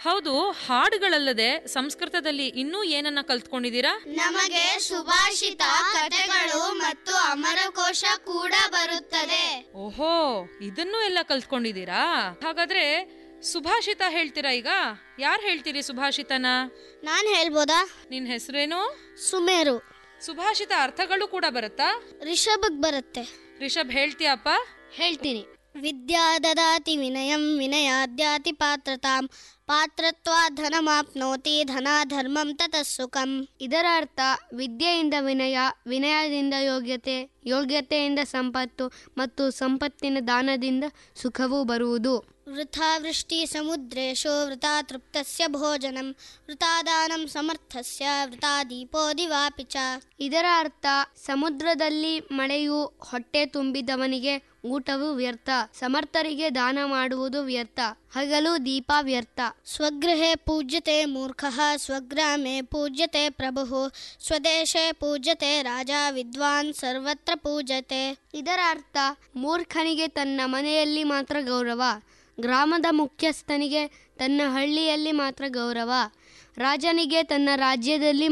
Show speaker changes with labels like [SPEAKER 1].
[SPEAKER 1] ಹೌದು, ಹಾಡುಗಳಲ್ಲದೆ ಸಂಸ್ಕೃತದಲ್ಲಿ ಇನ್ನೂ ಏನನ್ನ ಕಲ್ತ್ಕೊಂಡಿದ್ದೀರಾ?
[SPEAKER 2] ನಮಗೆ ಸುಭಾಷಿತ, ಕಥೆಗಳು ಮತ್ತು ಅಮರಕೋಶ ಕೂಡ ಬರುತ್ತದೆ.
[SPEAKER 1] ಓಹೋ, ಇದನ್ನೂ ಎಲ್ಲ ಕಲ್ತ್ಕೊಂಡಿದ್ದೀರಾ? ಹಾಗಾದ್ರೆ ಸುಭಾಷಿತ ಹೇಳ್ತೀರಾ ಈಗ? ಯಾರು ಹೇಳ್ತೀರಿ ಸುಭಾಷಿತನ?
[SPEAKER 2] ನಾನ್ ಹೇಳ್ಬೋದಾ?
[SPEAKER 1] ನಿನ್ ಹೆಸರೇನು?
[SPEAKER 2] ಸುಮೇರು.
[SPEAKER 1] ಸುಭಾಷಿತ ಅರ್ಥಗಳು ಕೂಡ ಬರುತ್ತಾ?
[SPEAKER 2] ರಿಷಭಕ್ ಬರುತ್ತೆ.
[SPEAKER 1] ರಿಷಬ್ ಹೇಳ್ತೀಯಪ್ಪ?
[SPEAKER 2] ಹೇಳ್ತೀನಿ. ವಿದ್ಯಾ ದದಾತಿ ವಿನಯಂ, ವಿನಯಾದ್ಯಾತಿ ಪಾತ್ರತಾಂ, ಪಾತ್ರತ್ವಾತ್ ಧನಮಾಪ್ನೋತಿ, ಧನಾಧರ್ಮಂ ತತಃ ಸುಖಂ.
[SPEAKER 3] ಇದರ ಅರ್ಥ ವಿದ್ಯೆಯಿಂದ ವಿನಯ, ವಿನಯದಿಂದ ಯೋಗ್ಯತೆ, ಯೋಗ್ಯತೆಯಿಂದ ಸಂಪತ್ತು ಮತ್ತು ಸಂಪತ್ತಿನ ದಾನದಿಂದ ಸುಖವೂ ಬರುವುದು.
[SPEAKER 2] ವೃಥಾ ವೃಷ್ಟಿ ಸಮುದ್ರೇಶೋ ವೃಥಾ ತೃಪ್ತಸ್ಯ ಭೋಜನಂ, ವೃಥಾ ದಾನಂ ಸಮರ್ಥಸ್ಯ, ವೃಥಾ ದೀಪೋ ದಿವಾಪಿ ಚ.
[SPEAKER 3] ಇದರ ಅರ್ಥ ಸಮುದ್ರದಲ್ಲಿ ಮಳೆಯು ಹೊಟ್ಟೆ ತುಂಬಿದವನಿಗೆ ಊಟವು ವ್ಯರ್ಥ, ಸಮರ್ಥರಿಗೆ ದಾನ ಮಾಡುವುದು ವ್ಯರ್ಥ, ಹಗಲು ದೀಪ ವ್ಯರ್ಥ.
[SPEAKER 2] ಸ್ವಗೃಹೇ ಪೂಜ್ಯತೆ ಮೂರ್ಖಃ, ಸ್ವಗ್ರಾಮೇ ಪೂಜ್ಯತೆ ಪ್ರಭುಃ, ಸ್ವದೇಶೇ ಪೂಜ್ಯತೆ ರಾಜ, ವಿದ್ವಾನ್ ಸರ್ವತ್ರ ಪೂಜ್ಯತೆ.
[SPEAKER 3] ಇದರ ಅರ್ಥ ಮೂರ್ಖನಿಗೆ ತನ್ನ ಮನೆಯಲ್ಲಿ ಮಾತ್ರ ಗೌರವ, ಗ್ರಾಮದ ಮುಖ್ಯಸ್ಥನಿಗೆ ತನ್ನ ಹಳ್ಳಿಯಲ್ಲಿ ಮಾತ್ರ ಗೌರವ, ರಾಜನಿಗೆ ತನ್ನ ರಾಜ್ಯದಲ್ಲಿ